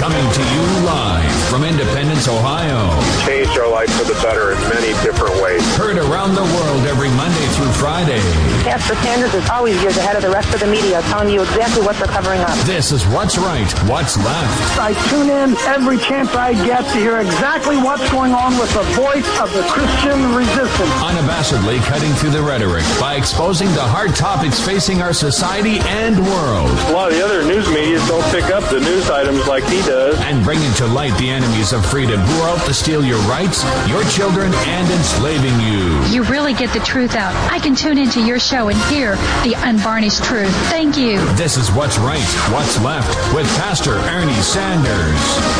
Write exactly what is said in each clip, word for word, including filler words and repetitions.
Coming to you live from Independence, Ohio. Changed our life for the better in many different ways. Heard around the world every Monday through Friday. Pastor Sanders is always years ahead of the rest of the media, telling you exactly what they're covering up. This is What's Right, What's Left. I tune in every chance I get to hear exactly what's going on with the voice of the Christian resistance. Unabashedly cutting through the rhetoric by exposing the hard topics facing our society and world. A lot of the other news media don't pick up the news items like he does. And bringing to light the enemies of freedom who are out to steal your rights, your children, and enslaving you. You really get the truth out. I can tune into your show and hear the unvarnished truth. Thank you. This is What's Right, What's Left with Pastor Ernie Sanders.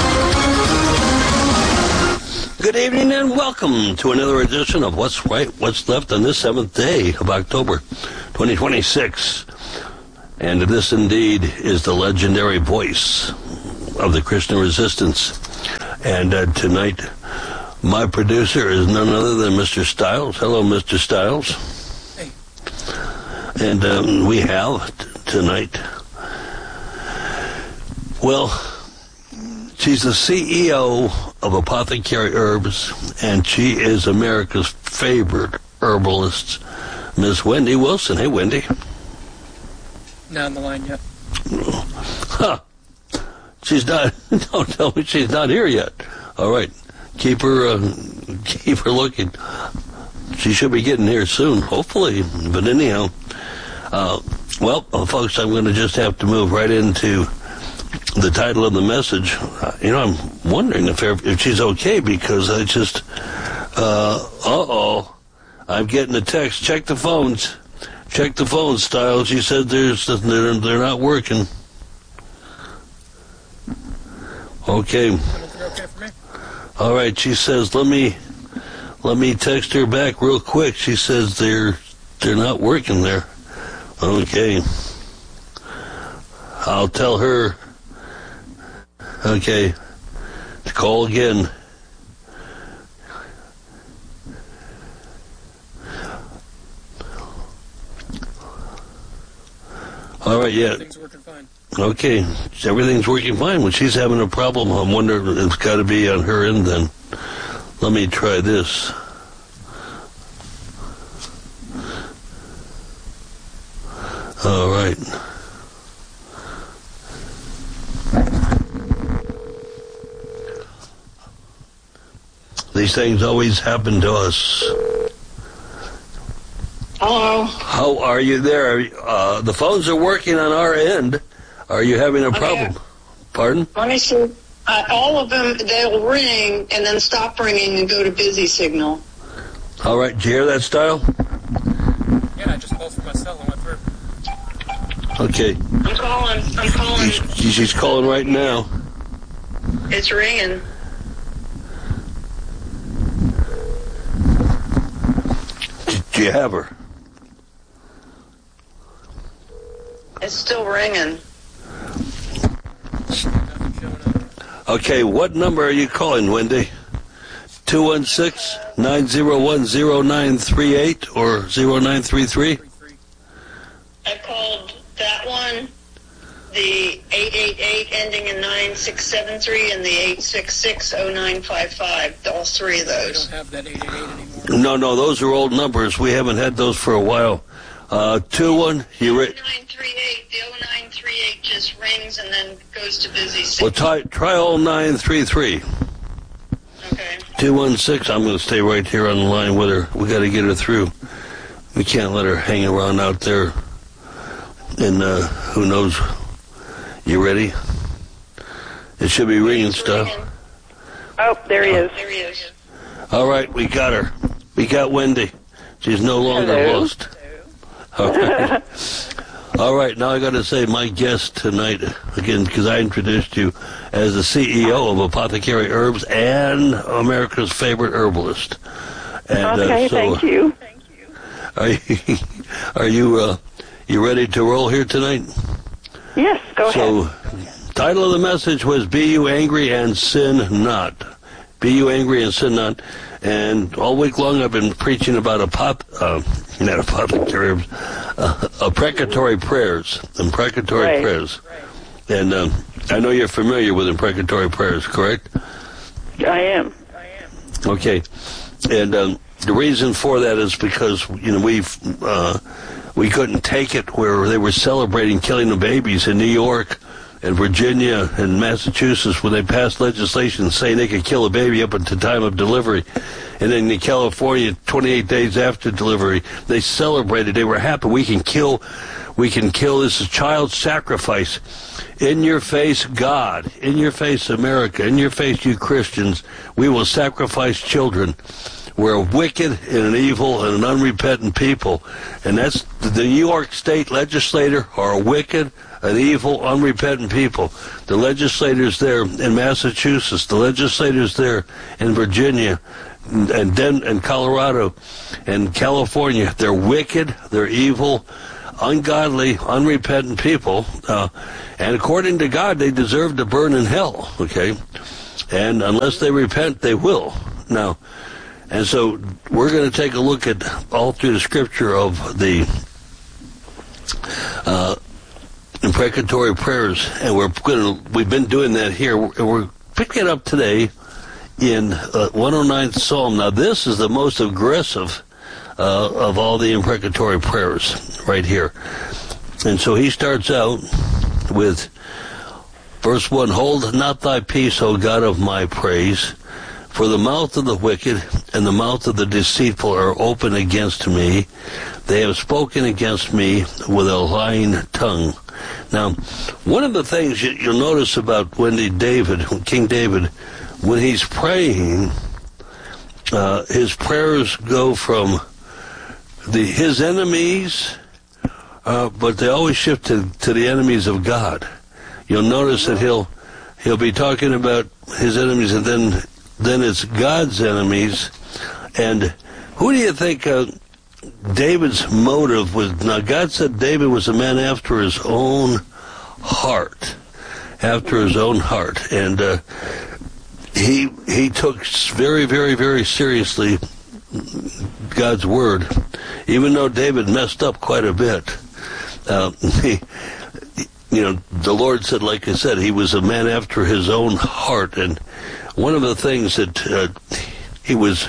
Good evening and welcome to another edition of What's Right, What's Left on this seventh day of October twenty twenty-six. And this indeed is the legendary voice of the Christian resistance. And uh, tonight, my producer is none other than Mister Stiles. Hello, Mister Stiles. Hey. And um, we have t- tonight, well, she's the C E O of Apothecary Herbs, and she is America's favorite herbalist, Miss Wendy Wilson. Hey, Wendy. Not on the line yet. Huh. She's not, don't tell me she's not here yet. All right. Keep her, uh, keep her looking. She should be getting here soon, hopefully. But anyhow, uh, well, uh, folks, I'm going to just have to move right into the title of the message. Uh, you know, I'm wondering if if she's okay, because I just, uh, uh-oh, I'm getting a text. Check the phones. Check the phone, Style. She said there's they're, they're not working. Okay. Okay for me? All right. She says let me let me text her back real quick. She says they're they're not working there. Okay. I'll tell her. Okay. To call again. All right, yeah. Everything's working fine. Okay, everything's working fine. When she's having a problem, I'm wondering, it's got to be on her end then. Let me try this. All right. These things always happen to us. Hello. How are you there? Uh, the phones are working on our end. Are you having a problem? Okay. Pardon? Let me see. Uh, all of them, they'll ring and then stop ringing and go to busy signal. All right. Did you hear that, Style? Yeah, I just called for my cell and went through. Okay. I'm calling. I'm calling. She's, she's calling right now. It's ringing. Do you have her? It's still ringing. Okay, what number are you calling, Wendy? two one six, nine zero one, zero nine three eight or zero nine three three? I called that one, the eight eight eight ending in nine six seven three, and the eight six six oh nine five five. All three of We those. don't have that eight eight eight anymore. No, no, those are old numbers. We haven't had those for a while. Uh, two one, you re- nine three eight, the oh nine three eight just rings and then goes to busy well, signal. try, try oh nine three three. Okay. two one six, I'm going to stay right here on the line with her. We got to get her through. We can't let her hang around out there. And uh, who knows? You ready? It should be ringing stuff. Oh, there he is. There he is. All right, we got her. We got Wendy. She's no longer Hello. lost. All right. All right, now I got to say my guest tonight, again, because I introduced you as the C E O of Apothecary Herbs and America's favorite herbalist. And, Okay, uh, so, thank you. Are you, are you, uh, you ready to roll here tonight? Yes, go So, ahead. title of the message was Be You Angry and Sin Not. Be You Angry and Sin Not. And all week long I've been preaching about apop, uh, not apothecary herbs, uh, imprecatory prayers, imprecatory Right. prayers. And um, I know you're familiar with imprecatory prayers, correct? I am. Okay. And um, the reason for that is because, you know, we've uh, we couldn't take it where they were celebrating killing the babies in New York and Virginia and Massachusetts when they passed legislation saying they could kill a baby up until time of delivery. And then in California, twenty-eight days after delivery, they celebrated. They were happy. We can kill, we can kill. This is child sacrifice. In your face, God. In your face, America. In your face, you Christians. We will sacrifice children. We're a wicked and an evil and an unrepentant people. And that's the New York State legislator are a wicked, an evil, unrepentant people. The legislators there in Massachusetts, the legislators there in Virginia, and Den- and Colorado, and California, they're wicked, they're evil, ungodly, unrepentant people. Uh, and according to God, they deserve to burn in hell, okay? And unless they repent, they will. Now, and so we're going to take a look at all through the scripture of the uh, imprecatory prayers, and we're going to, we've been doing that here, and we're picking it up today in uh, one oh ninth Psalm. Now, this is the most aggressive uh, of all the imprecatory prayers right here. And so he starts out with verse one, "Hold not thy peace, O God of my praise, for the mouth of the wicked and the mouth of the deceitful are open against me. They have spoken against me with a lying tongue." Now, one of the things you, you'll notice about Wendy David, King David, when he's praying, uh, his prayers go from the his enemies, uh, but they always shift to, to the enemies of God. You'll notice that he'll he'll be talking about his enemies, and then then it's God's enemies. And who do you think uh, David's motive was? Now, God said David was a man after his own heart, after his own heart, and uh, he he took very, very, very seriously God's word, even though David messed up quite a bit. Uh, he, you know, the Lord said, like I said, he was a man after his own heart, and one of the things that uh, he was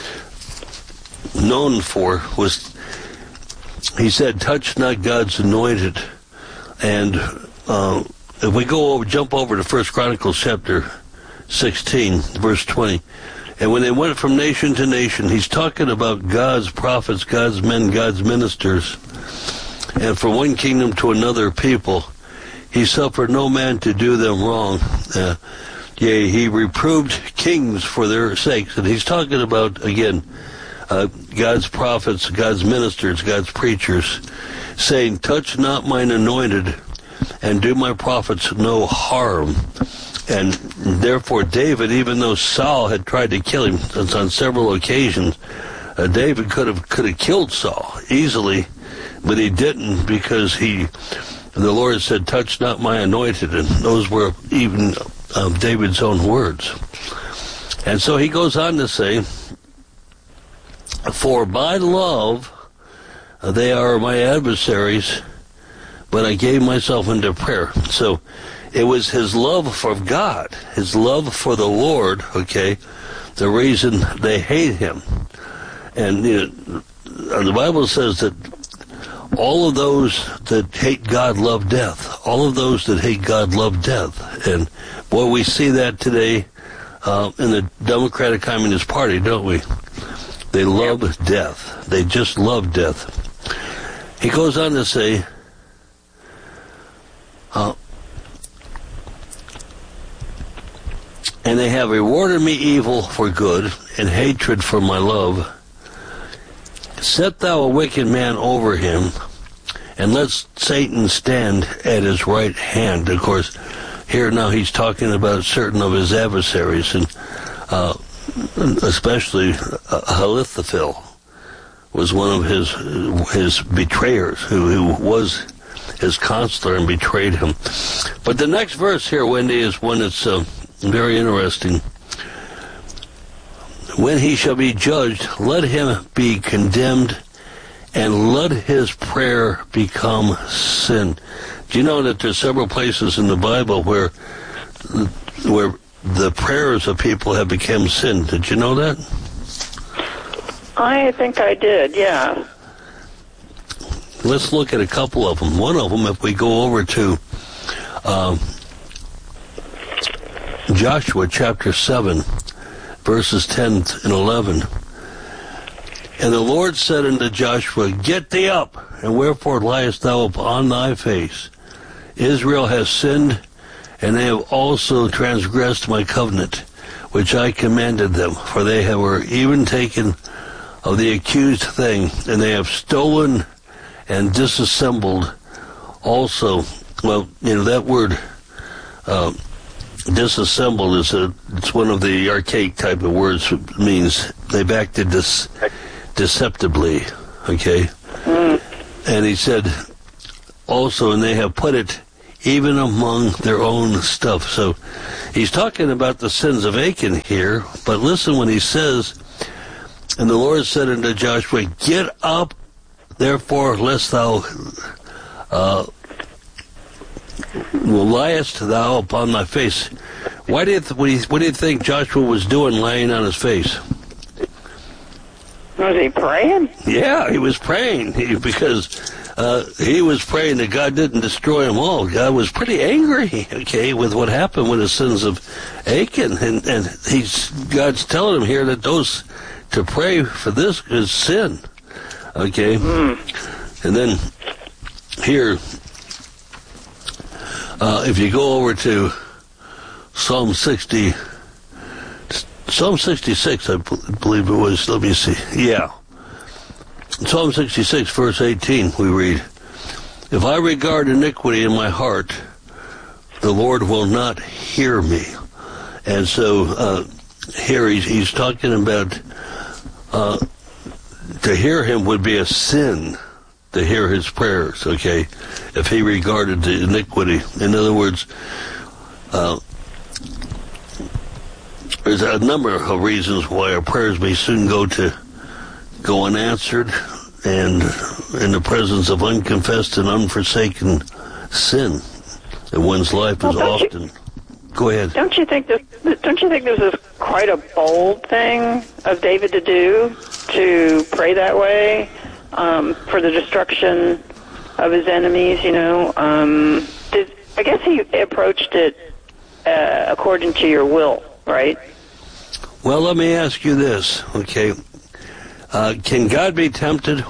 known for was, he said, "Touch not God's anointed." And uh, if we go over, jump over to First Chronicles chapter sixteen, verse twenty, and when they went from nation to nation, he's talking about God's prophets, God's men, God's ministers, and from one kingdom to another people, he suffered no man to do them wrong. Uh, yea, he reproved kings for their sakes. And he's talking about, again, uh, God's prophets, God's ministers, God's preachers, saying, "Touch not mine anointed, and do my prophets no harm." And therefore David, even though Saul had tried to kill him on several occasions, uh, David could have could have killed Saul easily, but he didn't, because he, the Lord said, "Touch not my anointed," and those were even uh, David's own words. And so he goes on to say, "For by love uh, they are my adversaries, but I gave myself into prayer." So it was his love for God, his love for the Lord, okay, the reason they hate him. And you know, the Bible says that all of those that hate God love death. All of those that hate God love death. And boy, we see that today uh, in the Democratic Communist Party, don't we? They love yep. death. They just love death. He goes on to say, uh, "And they have rewarded me evil for good, and hatred for my love. Set thou a wicked man over him, and let Satan stand at his right hand." Of course, here now he's talking about certain of his adversaries, and uh, especially uh, Ahithophel was one of his his betrayers, who, who was his counselor and betrayed him. But the next verse here, Wendy, is one that's uh, very interesting. "When he shall be judged, let him be condemned and let his prayer become sin. Do you know that there's several places in the Bible where where the prayers of people have become sin? Did you know that? I think I did, yeah. Let's look at a couple of them. One of them, if we go over to um, Joshua chapter seven, verses ten and eleven. And the Lord said unto Joshua, Get thee up, and wherefore liest thou upon thy face? Israel has sinned, and they have also transgressed my covenant, which I commanded them. For they have were even taken of the accused thing, and they have stolen and disassembled also. Well, you know, that word uh, disassembled is a, it's one of the archaic type of words. It means they've acted dis, deceptively, okay? Mm. And he said also, and they have put it even among their own stuff. So he's talking about the sins of Achan here, but listen when he says, and the Lord said unto Joshua, Get up, therefore, lest thou uh, liest thou upon thy face. Why do you th- what, do you, what do you think Joshua was doing lying on his face? Was he praying? Yeah, he was praying he, because uh, he was praying that God didn't destroy them all. God was pretty angry, okay, with what happened with the sins of Achan, and and he's God's telling him here that those to pray for this is sin, okay. Mm. And then here, uh, if you go over to Psalm sixty. Psalm sixty-six, I believe it was. Let me see. Yeah. Psalm sixty-six, verse eighteen, we read, If I regard iniquity in my heart, the Lord will not hear me. And so uh, here he's, he's talking about uh, to hear him would be a sin, to hear his prayers, okay, if he regarded the iniquity. In other words, uh, there's a number of reasons why our prayers may soon go to go unanswered, and in the presence of unconfessed and unforsaken sin in one's life well, is often. You, go ahead. Don't you think this? Don't you think this is quite a bold thing of David to do, to pray that way um, for the destruction of his enemies? You know, um, did, I guess he approached it uh, according to your will. Right. Well, let me ask you this, okay? Uh, can God be tempted?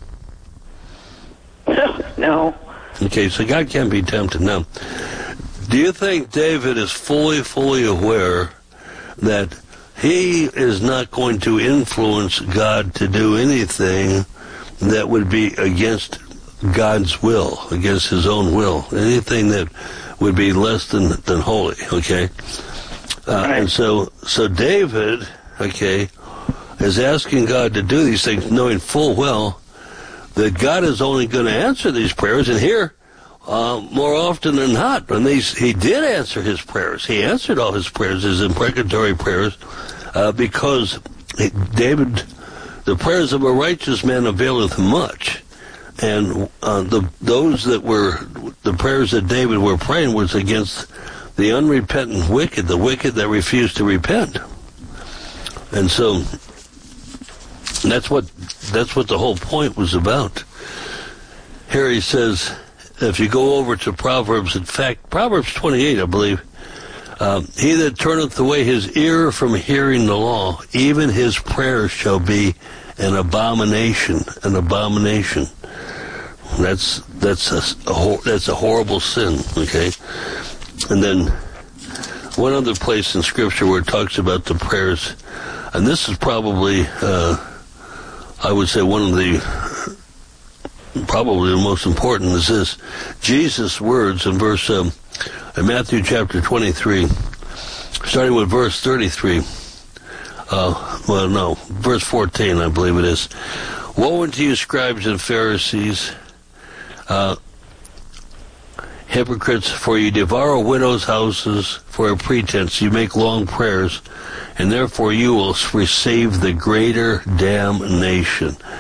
No. Okay, so God can't be tempted. Now, do you think David is fully, fully aware that he is not going to influence God to do anything that would be against God's will, against his own will, anything that would be less than, than holy, okay? Uh, right. And so, so David, okay, is asking God to do these things, knowing full well that God is only going to answer these prayers. And here, uh, more often than not, when these, he did answer his prayers. He answered all his prayers, his imprecatory prayers, uh, because he, David, the prayers of a righteous man availeth much. And uh, the those that were, the prayers that David were praying was against the unrepentant wicked, the wicked that refused to repent. And so that's what that's what the whole point was about. Here he says, if you go over to Proverbs, in fact, Proverbs twenty-eight, I believe, uh, he that turneth away his ear from hearing the law, even his prayers shall be an abomination, an abomination. That's that's a, a that's a horrible sin, okay? And then one other place in Scripture where it talks about the prayers, and this is probably, uh, I would say, one of the, probably the most important, is this. Jesus' words in verse, um, in Matthew chapter twenty-three, starting with verse thirty-three, uh, well, no, verse fourteen, I believe it is. Woe unto you, scribes and Pharisees, uh, hypocrites, for you devour widows' houses for a pretense. You make long prayers, and therefore you will receive the greater damnation.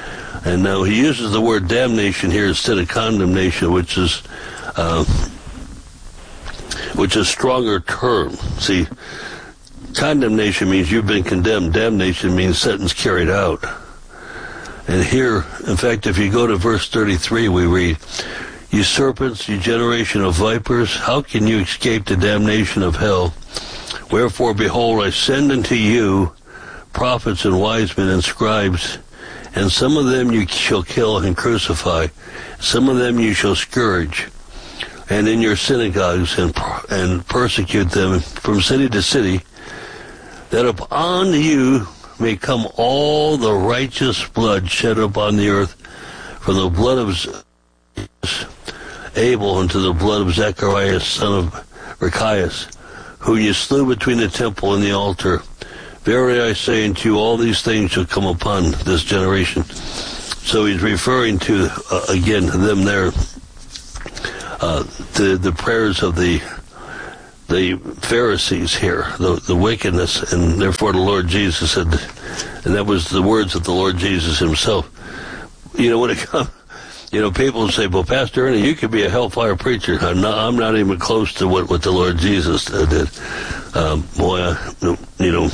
And now he uses the word damnation here instead of condemnation, which is uh, which is a stronger term. See, condemnation means you've been condemned. Damnation means sentence carried out. And here, in fact, if you go to verse thirty-three, we read, "You serpents, you generation of vipers, how can you escape the damnation of hell? Wherefore, behold, I send unto you prophets and wise men and scribes, and some of them you shall kill and crucify, some of them you shall scourge, and in your synagogues and and persecute them from city to city, that upon you may come all the righteous blood shed upon the earth, from the blood of Abel unto the blood of Zacharias, son of Rechias, who you slew between the temple and the altar. Verily I say unto you, all these things shall come upon this generation." So he's referring to, uh, again, them there, uh, the, the prayers of the the Pharisees here, the, the wickedness, and therefore the Lord Jesus said, and that was the words of the Lord Jesus himself. You know, when it comes, you know, people say, well, Pastor Ernie, you could be a hellfire preacher. I'm not, I'm not even close to what, what the Lord Jesus uh, did. Um, boy, I, you know,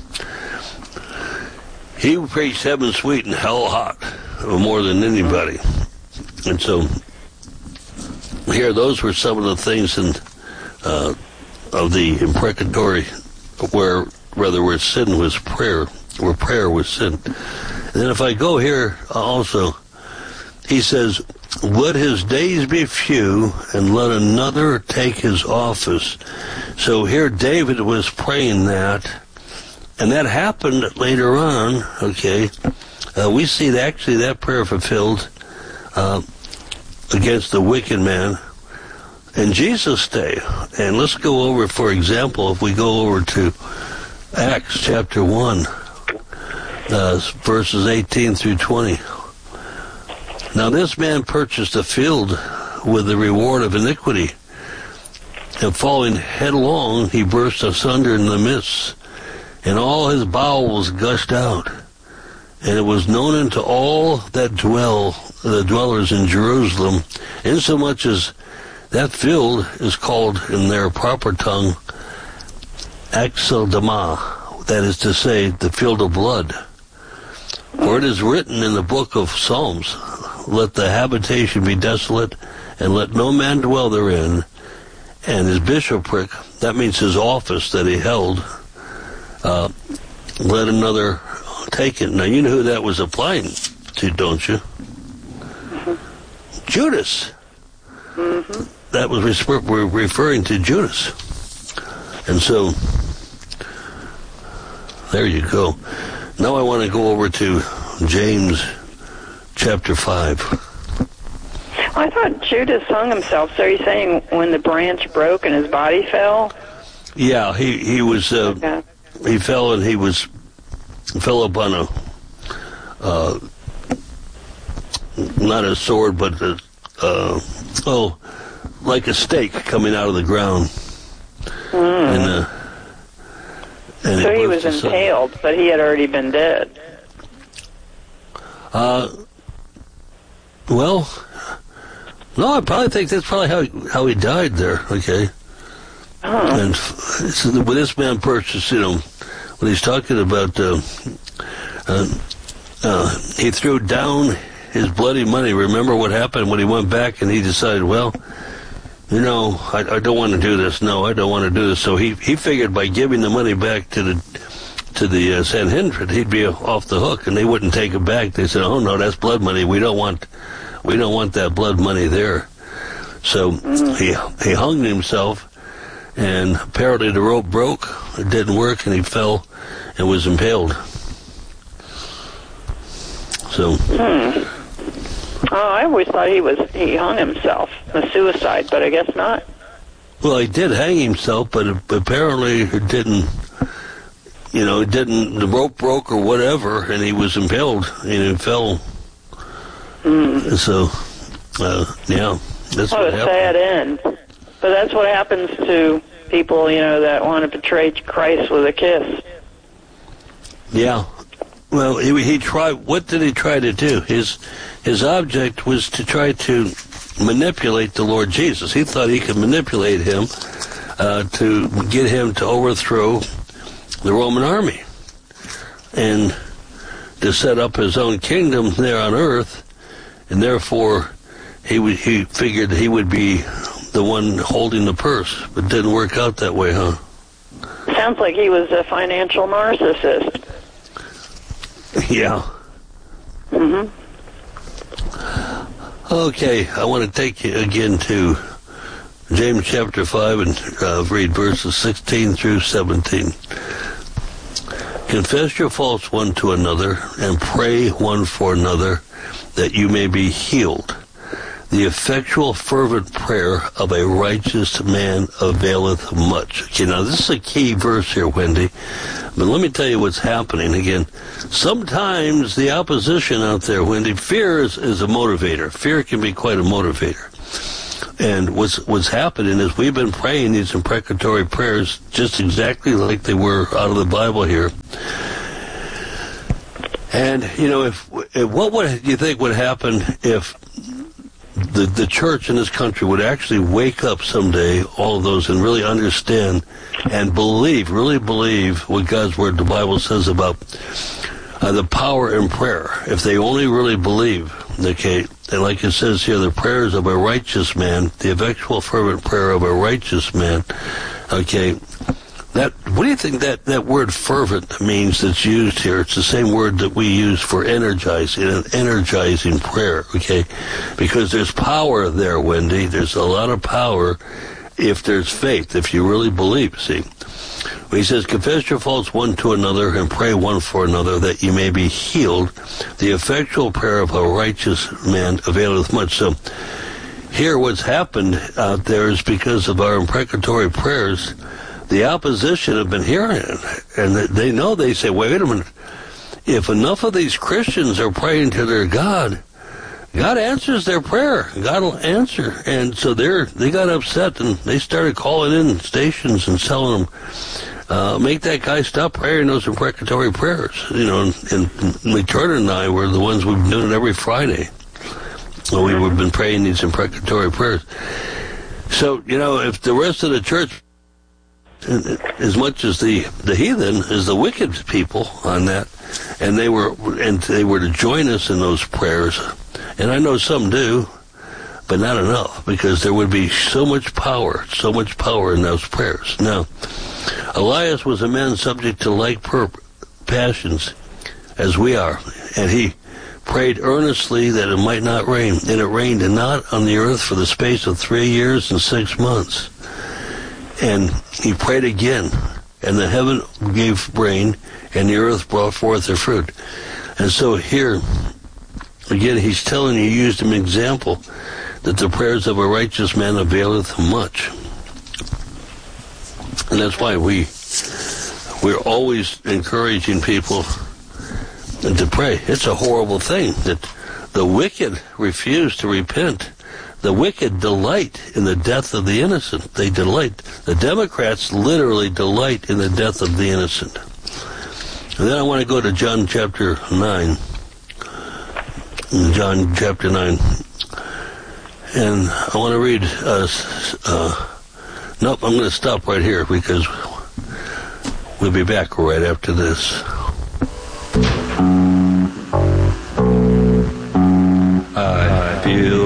he preached heaven sweet and hell hot more than anybody. And so here, those were some of the things in, uh, of the imprecatory where, rather, where sin was prayer, where prayer was sin. And then if I go here also, he says, "Let his days be few, and let another take his office." So here David was praying that, and that happened later on, okay? Uh, we see that actually that prayer fulfilled uh, against the wicked man in Jesus' day. And let's go over, for example, if we go over to Acts chapter one, uh, verses eighteen through twenty. "Now this man purchased a field with the reward of iniquity, and falling headlong, he burst asunder in the midst, and all his bowels gushed out. And it was known unto all that dwell, the dwellers in Jerusalem, insomuch as that field is called in their proper tongue Axeldama, that is to say, the field of blood. For it is written in the book of Psalms, Let the habitation be desolate, and let no man dwell therein. And his bishopric, that means his office that he held, uh, let another take it." Now, you know who that was applying to, don't you? Mm-hmm. Judas. Mm-hmm. That was we're referring to Judas. And so, there you go. Now I want to go over to James chapter five. I thought Judas hung himself. So you're saying when the branch broke and his body fell? Yeah, he he was uh, okay. He fell and he was fell up on a uh, not a sword, but a, uh, oh, like a stake coming out of the ground. Mm. And, uh, and so he was impaled, but he had already been dead. Uh, well, no, I probably think that's probably how he, how he died there. Okay, oh. And so when this man purchased, you know, when he's talking about, uh, uh, uh, he threw down his bloody money. Remember what happened when he went back and he decided, well, you know, I, I don't want to do this. No, I don't want to do this. So he, he figured by giving the money back to the to the uh, Sanhedrin, he'd be off the hook, and they wouldn't take it back. They said, "Oh no, that's blood money. We don't want, we don't want that blood money there." So mm-hmm. he he hung himself, and apparently the rope broke. It didn't work, and he fell and was impaled. So. Hmm. Oh, I always thought he was he hung himself, a suicide, but I guess not. Well, he did hang himself, but apparently it didn't. You know, it didn't. The rope broke or whatever, and he was impaled, and he fell. Mm. So, uh, yeah, that's what what a happened. sad end. But that's what happens to people, you know, that want to betray Christ with a kiss. Yeah, Well, he, he tried. What did he try to do? His his object was to try to manipulate the Lord Jesus. He thought he could manipulate him uh, to get him to overthrow the Roman army and to set up his own kingdom there on earth, and therefore he would, he figured he would be the one holding the purse. But it didn't work out that way, huh? Sounds like he was a financial narcissist. Yeah. Mm-hmm. Okay, I want to take you again to James chapter five and uh, read verses sixteen through seventeen. Confess your faults one to another and pray one for another that you may be healed. The effectual fervent prayer of a righteous man availeth much. Okay, now this is a key verse here, Wendy. But let me tell you what's happening again. Sometimes the opposition out there, Wendy, fear is, is a motivator. Fear can be quite a motivator. And what's what's happening is we've been praying these imprecatory prayers just exactly like they were out of the Bible here. And, you know, if, if what would you think would happen if the the church in this country would actually wake up someday, all of those, and really understand and believe, really believe what God's Word, the Bible says about uh, the power in prayer. If they only really believe, okay, and like it says here, the prayers of a righteous man, the effectual fervent prayer of a righteous man, okay, that, what do you think that, that word fervent means that's used here? It's the same word that we use for energizing, an energizing prayer, okay? Because there's power there, Wendy. There's a lot of power if there's faith, if you really believe, see? He says, confess your faults one to another and pray one for another that you may be healed. The effectual prayer of a righteous man availeth much. So here what's happened out there is because of our imprecatory prayers, the opposition have been hearing it, and they know, they say, wait a minute, if enough of these Christians are praying to their God, God answers their prayer. God will answer. And so they're, they got upset, and they started calling in stations and telling them, uh, make that guy stop praying those imprecatory prayers. You know, and, and McTurner and I were the ones we've been doing it every Friday. So we've been praying these imprecatory prayers. So, you know, if the rest of the church, as much as the, the heathen, as the wicked people on that, and they were and they were to join us in those prayers, and I know some do, but not enough, because there would be so much power, so much power in those prayers. Now, Elias was a man subject to like per- passions as we are, and he prayed earnestly that it might not rain, and it rained not on the earth for the space of three years and six months. And he prayed again, and the heaven gave rain, and the earth brought forth her fruit. And so here, again, he's telling you, he used an example, that the prayers of a righteous man availeth much. And that's why we, we're always encouraging people to pray. It's a horrible thing that the wicked refuse to repent. The wicked delight in the death of the innocent. They delight. The Democrats literally delight in the death of the innocent. And then I want to go to John chapter nine. John chapter nine. And I want to read, uh, uh, nope, I'm going to stop right here because we'll be back right after this.